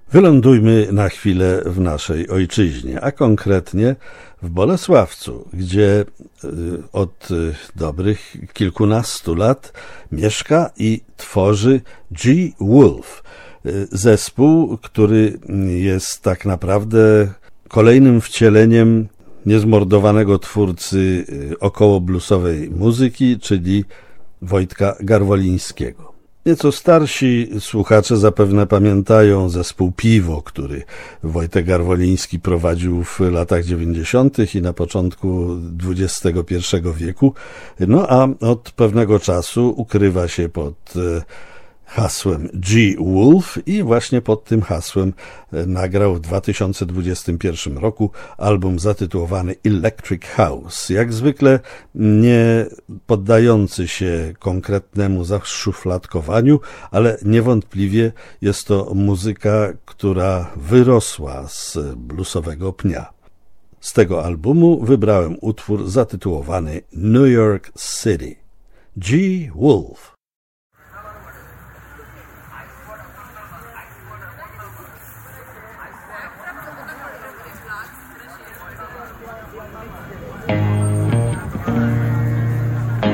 Wylądujmy na chwilę w naszej ojczyźnie, a konkretnie w Bolesławcu, gdzie od dobrych kilkunastu lat mieszka i tworzy G. Wolf, zespół, który jest tak naprawdę kolejnym wcieleniem niezmordowanego twórcy około bluesowej muzyki, czyli Wojtka Garwolińskiego. Nieco starsi słuchacze zapewne pamiętają zespół Piwo, który Wojtek Garwoliński prowadził w latach 90. i na początku XXI wieku. No a od pewnego czasu ukrywa się pod hasłem G. Wolf i właśnie pod tym hasłem nagrał w 2021 roku album zatytułowany Electric House. Jak zwykle nie poddający się konkretnemu zaszufladkowaniu, ale niewątpliwie jest to muzyka, która wyrosła z bluesowego pnia. Z tego albumu wybrałem utwór zatytułowany New York City. G. Wolf.